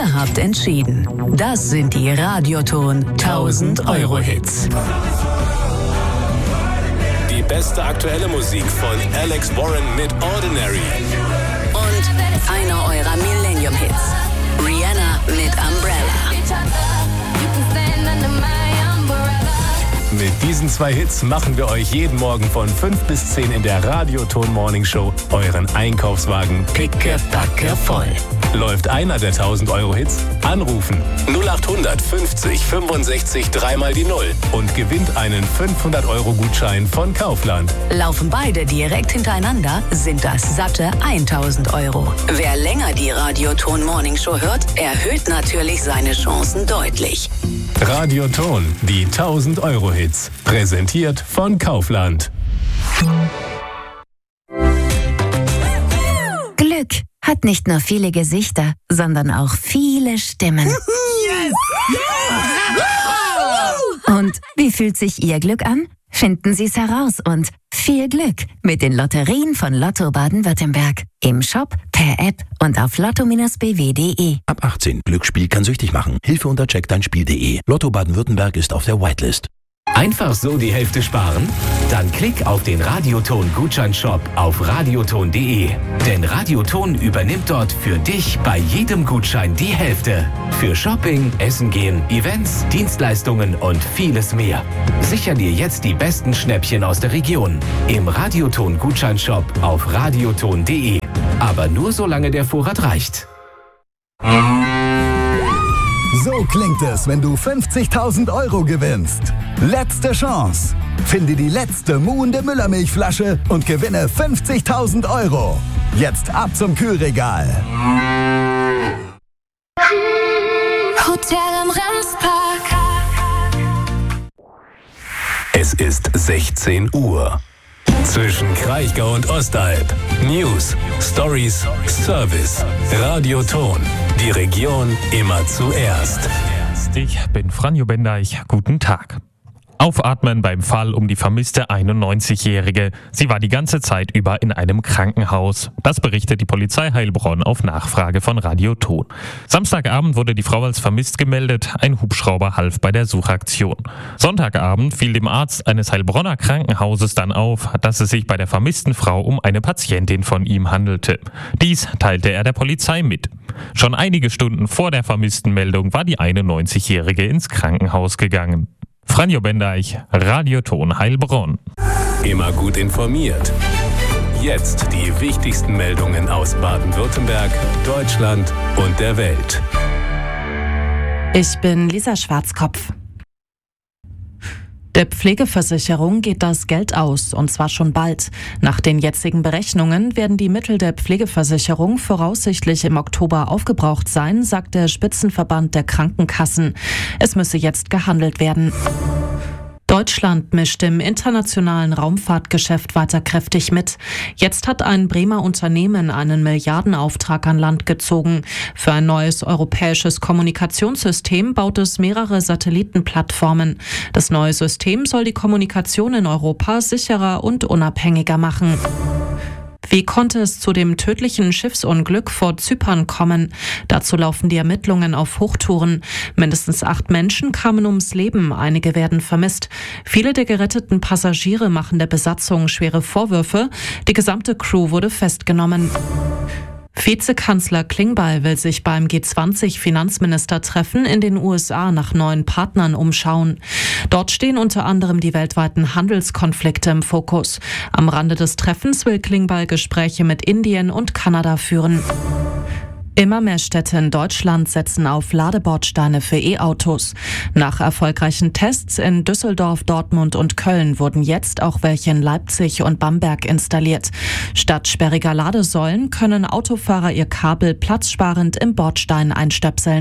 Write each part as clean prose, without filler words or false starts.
Ihr habt entschieden. Das sind die Radioton 1000 Euro Hits. Die beste aktuelle Musik von Alex Warren mit Ordinary. Und einer eurer Millennium-Hits. Rihanna mit Umbrella. Mit diesen 2 Hits machen wir euch jeden Morgen von 5 bis 10 in der Radioton Morning Show euren Einkaufswagen pickepacke voll. Läuft einer der 1000 Euro Hits? Anrufen 0800 50 65 3 die 0 und gewinnt einen 500 Euro Gutschein von Kaufland. Laufen beide direkt hintereinander, sind das satte 1000 Euro. Wer länger die Radioton Morning Show hört, erhöht natürlich seine Chancen deutlich. Radioton, die 1000 Euro Hits. Präsentiert von Kaufland. Glück hat nicht nur viele Gesichter, sondern auch viele Stimmen. Yes! Und wie fühlt sich Ihr Glück an? Finden Sie es heraus und viel Glück mit den Lotterien von Lotto Baden-Württemberg. Im Shop, per App und auf lotto-bw.de. Ab 18. Glücksspiel kann süchtig machen. Hilfe unter checkdeinspiel.de. Lotto Baden-Württemberg ist auf der Whitelist. Einfach so die Hälfte sparen? Dann klick auf den Radioton-Gutscheinshop auf radioton.de. Denn Radioton übernimmt dort für dich bei jedem Gutschein die Hälfte. Für Shopping, Essen gehen, Events, Dienstleistungen und vieles mehr. Sicher dir jetzt die besten Schnäppchen aus der Region. Im Radioton-Gutscheinshop auf radioton.de. Aber nur solange der Vorrat reicht. So klingt es, wenn du 50.000 Euro gewinnst. Letzte Chance. Finde die letzte muhende Müllermilchflasche und gewinne 50.000 Euro. Jetzt ab zum Kühlregal. Hotel im Remspark. Es ist 16 Uhr. Zwischen Kraichgau und Ostalb. News, Stories, Service. Radioton. Die Region immer zuerst. Ich bin Franjo Bendeich. Guten Tag. Aufatmen beim Fall um die vermisste 91-Jährige. Sie war die ganze Zeit über in einem Krankenhaus. Das berichtet die Polizei Heilbronn auf Nachfrage von Radioton. Samstagabend wurde die Frau als vermisst gemeldet. Ein Hubschrauber half bei der Suchaktion. Sonntagabend fiel dem Arzt eines Heilbronner Krankenhauses dann auf, dass es sich bei der vermissten Frau um eine Patientin von ihm handelte. Dies teilte er der Polizei mit. Schon einige Stunden vor der vermissten Meldung war die 91-Jährige ins Krankenhaus gegangen. Franjo Bendeich, Radioton Heilbronn. Immer gut informiert. Jetzt die wichtigsten Meldungen aus Baden-Württemberg, Deutschland und der Welt. Ich bin Lisa Schwarzkopf. Der Pflegeversicherung geht das Geld aus, und zwar schon bald. Nach den jetzigen Berechnungen werden die Mittel der Pflegeversicherung voraussichtlich im Oktober aufgebraucht sein, sagt der Spitzenverband der Krankenkassen. Es müsse jetzt gehandelt werden. Deutschland mischt im internationalen Raumfahrtgeschäft weiter kräftig mit. Jetzt hat ein Bremer Unternehmen einen Milliardenauftrag an Land gezogen. Für ein neues europäisches Kommunikationssystem baut es mehrere Satellitenplattformen. Das neue System soll die Kommunikation in Europa sicherer und unabhängiger machen. Wie konnte es zu dem tödlichen Schiffsunglück vor Zypern kommen? Dazu laufen die Ermittlungen auf Hochtouren. Mindestens 8 Menschen kamen ums Leben, einige werden vermisst. Viele der geretteten Passagiere machen der Besatzung schwere Vorwürfe. Die gesamte Crew wurde festgenommen. Vizekanzler Klingbeil will sich beim G20-Finanzministertreffen in den USA nach neuen Partnern umschauen. Dort stehen unter anderem die weltweiten Handelskonflikte im Fokus. Am Rande des Treffens will Klingbeil Gespräche mit Indien und Kanada führen. Immer mehr Städte in Deutschland setzen auf Ladebordsteine für E-Autos. Nach erfolgreichen Tests in Düsseldorf, Dortmund und Köln wurden jetzt auch welche in Leipzig und Bamberg installiert. Statt sperriger Ladesäulen können Autofahrer ihr Kabel platzsparend im Bordstein einstöpseln.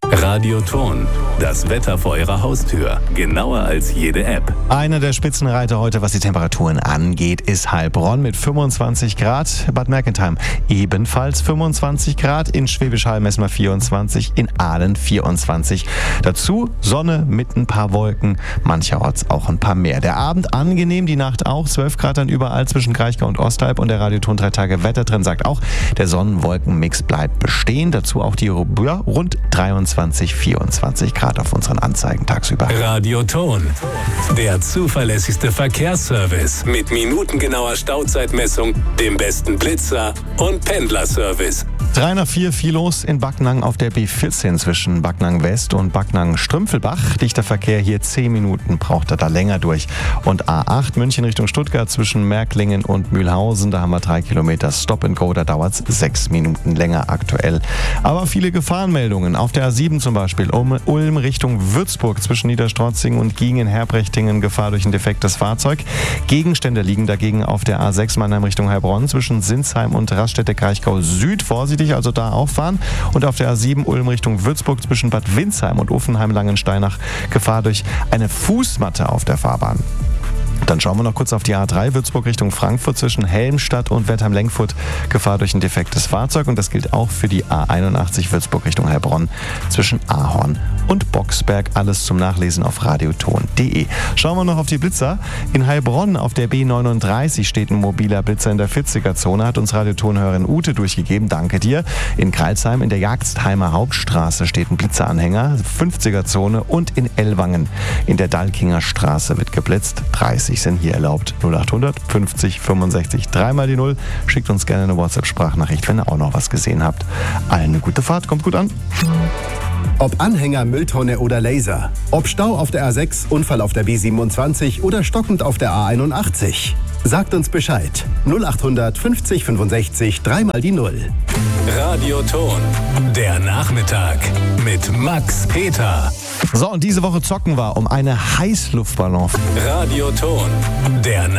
Radioton, das Wetter vor Ihrer Haustür. Genauer als jede App. Einer der Spitzenreiter heute, was die Temperaturen angeht, ist Heilbronn mit 25 Grad. Bad Mergentheim ebenfalls 25 Grad. In Schwäbisch Hall messen wir 24, in Aalen 24. Dazu Sonne mit ein paar Wolken, mancherorts auch ein paar mehr. Der Abend angenehm, die Nacht auch. 12 Grad dann überall zwischen Kraichgau und Ostalb. Und der Radioton 3 Tage Wettertrend sagt auch, der Sonnen-Wolken-Mix bleibt bestehen. Dazu auch die rund 23, 24 Grad auf unseren Anzeigen tagsüber. Radioton, der zuverlässigste Verkehrsservice mit minutengenauer Stauzeitmessung, dem besten Blitzer und Pendlerservice. 304 viel los in Backnang auf der B14 zwischen Backnang West und Backnang Strümpfelbach. Dichter Verkehr hier 10 Minuten, braucht er da länger durch. Und A8 München Richtung Stuttgart zwischen Märklingen und Mühlhausen, da haben wir 3 Kilometer Stop and Go, da dauert es 6 Minuten länger aktuell. Aber viele Gefahrenmeldungen. Auf der A7 zum Beispiel Ulm Richtung Würzburg zwischen Niederstrotzingen und Giengen-Herprechtingen, Gefahr durch ein defektes Fahrzeug. Gegenstände liegen dagegen auf der A6 Mannheim Richtung Heilbronn zwischen Sinsheim und Raststätte-Kraichgau Süd. Vorsichtig, also da auffahren. Und auf der A7 Ulm Richtung Würzburg zwischen Bad Windsheim und Uffenheim-Langensteinach, Gefahr durch eine Fußmatte auf der Fahrbahn. Dann schauen wir noch kurz auf die A3 Würzburg Richtung Frankfurt zwischen Helmstadt und Wertheim-Lenkfurt, Gefahr durch ein defektes Fahrzeug. Und das gilt auch für die A81 Würzburg Richtung Heilbronn zwischen Ahorn und Boxberg. Alles zum Nachlesen auf radioton.de. Schauen wir noch auf die Blitzer. In Heilbronn auf der B39 steht ein mobiler Blitzer in der 40er-Zone, hat uns Radiotonhörerin Ute durchgegeben. Danke dir. In Kreilsheim in der Jagdheimer Hauptstraße steht ein Blitzeranhänger, 50er-Zone, und in Ellwangen in der Dalkinger Straße wird geblitzt. 30 sind hier erlaubt. 0800 50 65 3 die 0. Schickt uns gerne eine WhatsApp-Sprachnachricht, wenn ihr auch noch was gesehen habt. Allen eine gute Fahrt, kommt gut an. Ob Anhänger, Mülltonne oder Laser. Ob Stau auf der A6, Unfall auf der B27 oder stockend auf der A81. Sagt uns Bescheid. 0800 50 65 3 die 0. Radioton, der Nachmittag mit Max Peter. So, und diese Woche zocken wir um eine Heißluftballon. Radioton, der